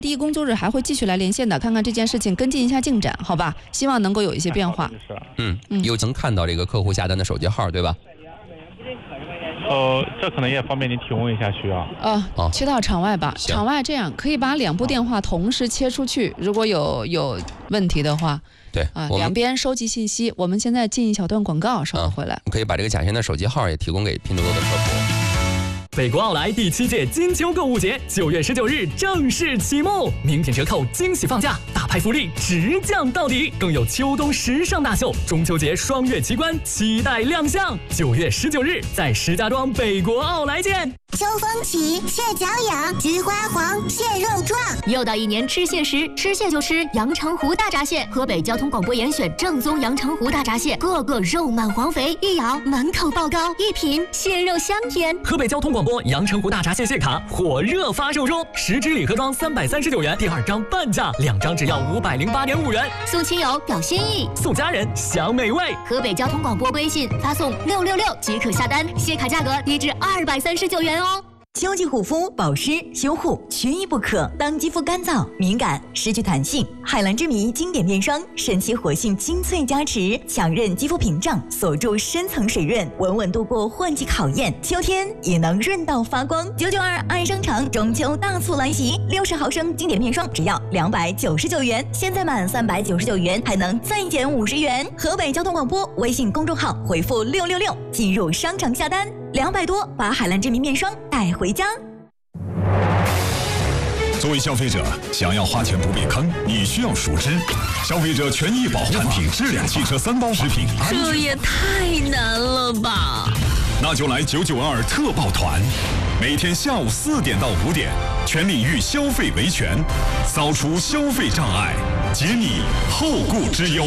第一工作日还会继续来连线的，看看这件事情，跟进一下进展，好吧？希望能够有一些变化。 有能看到这个客户下单的手机号，对吧？ 这可能也方便您提供一下需要。 切到场外吧。场外这样可以把2部电话同时切出去，如果有问题的话， 对两边收集信息。我们现在进一小段广告，稍后回来。 可以把这个贾先的手机号也提供给拼多多的客服。 北国奥莱第7届金秋购物节9月19日正式启幕，名品折扣惊喜放价，大牌福利直降到底，更有秋冬时尚大秀、中秋节双月奇观期待亮相。9月19日在石家庄北国奥莱见。 秋风起，蟹脚痒，菊花黄，蟹肉壮。 又到一年吃蟹时，吃蟹就吃阳澄湖大闸蟹。河北交通广播严选正宗阳澄湖大闸蟹，个个肉满黄肥，一咬满口爆膏，一品蟹肉香甜。 河北交通广播阳澄湖大闸蟹蟹卡火热发售中，10支礼盒装339元，第2张半价，2张只要508.5元。 送亲友表心意， 送家人享美味。 河北交通广播微信发送666即可下单，蟹卡价格低至239元哦。 秋季护肤、保湿、修护缺一不可。当肌肤干燥、敏感、失去弹性，海蓝之谜经典面霜神奇活性精粹加持，强韧肌肤屏障，锁住深层水润，稳稳度过换季考验。秋天也能润到发光。992爱商场中秋大促来袭，60毫升经典面霜只要299元，现在满399元还能再减50元。河北交通广播微信公众号回复666进入商场下单，200多把海蓝之谜面霜带回家。 作为消费者，想要花钱不被坑，你需要熟知消费者权益保护产品质量汽车3包食品。 这也太难了吧！ 那就来992特报团，每天下午4点到5点，全领域消费维权，扫除消费障碍，解你后顾之忧。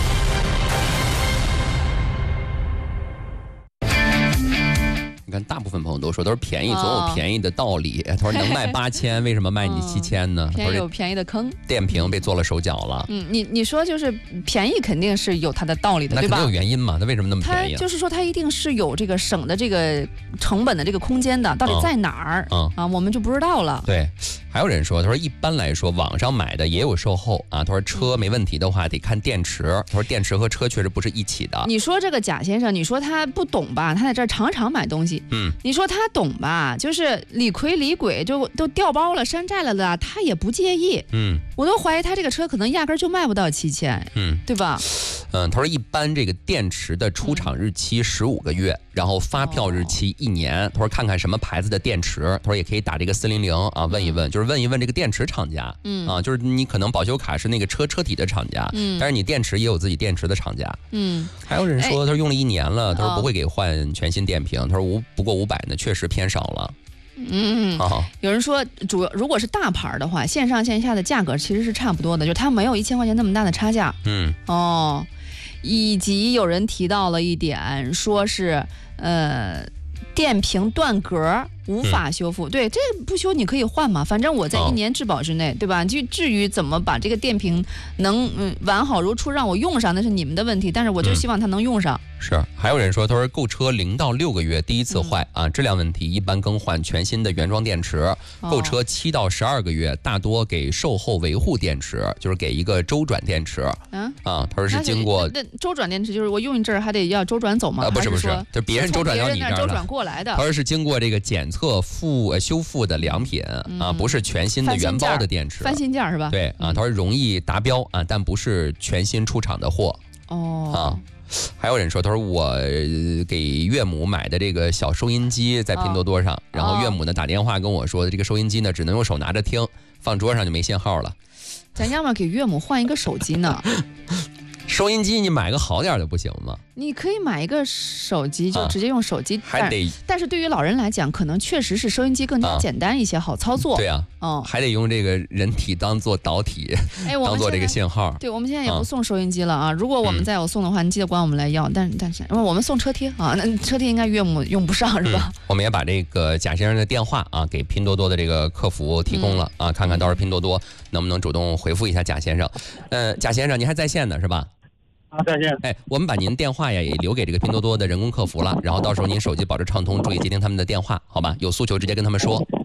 你看，大部分朋友都说便宜总有便宜的道理。他说能卖8000，为什么卖你7000呢？ 便宜有便宜的坑， 电瓶被做了手脚了。 你说就是便宜肯定是有它的道理的，对吧？ 那肯定有原因嘛，它为什么那么便宜？ 它就是说它一定是有这个省的这个成本的这个空间的，到底在哪儿？我们就不知道了。 对，还有人说，他说一般来说网上买的也有售后啊。他说车没问题的话得看电池。他说电池和车确实不是一起的。 你说这个贾先生，你说他不懂吧？他在这儿常常买东西。你说他懂吧？就是李逵李鬼就都掉包了、山寨了的，他也不介意。我都怀疑他这个车可能压根就卖不到7000。对吧？ 他说一般这个电池的出厂日期15个月，然后发票日期1年。他说看看什么牌子的电池。他说也可以打这个400啊，问一问，就是问一问这个电池厂家。就是你可能保修卡是那个车体的厂家，但是你电池也有自己电池的厂家。还有人说他说用了1年了，他说不会给换全新电瓶。他说不过500呢，确实偏少了。 有人说如果是大牌的话，线上线下的价格其实是差不多的，就是它没有1000块钱那么大的差价。以及有人提到了一点，说是电瓶断格无法修复。对，这不修你可以换嘛，反正我在1年质保之内，对吧？就至于怎么把这个电瓶能完好如初让我用上，那是你们的问题，但是我就希望它能用上。 是，还有人说，他说购车0到6个月第一次坏质量问题一般更换全新的原装电池。购车7到12个月大多给售后维护电池，就是给一个周转电池。他说是经过那周转电池，就是我用一阵儿还得要周转走吗？ 不是，就别人周转到你这儿周转过来的。 他说是经过这个检测修复的良品不是全新的原包的电池。 翻新件是吧？ 对他说容易达标但不是全新出厂的货。还有人说，他说我给岳母买的这个小收音机在拼多多上，然后岳母呢打电话跟我说，这个收音机呢只能用手拿着听，放桌上就没信号了。 咱要不要给岳母换一个手机呢？ 收音机你买个好点的不行吗？ 你可以买一个手机，就直接用手机， 还得。 但是对于老人来讲，可能确实是收音机更加简单一些，好操作。 对啊，还得用这个人体当做导体，当做这个信号。 对，我们现在也不送收音机了啊。如果我们再有送的话，你记得管我们来要。但是，我们送车贴啊，那车贴应该岳母用不上是吧？ 我们也把这个贾先生的电话给拼多多的这个客服提供了看看到时候拼多多能不能主动回复一下贾先生。贾先生，您还在线呢是吧？ 再见。 我们把您电话也留给这个拼多多的人工客服了，然后到时候您手机保持畅通，注意接听他们的电话，好吧？有诉求直接跟他们说。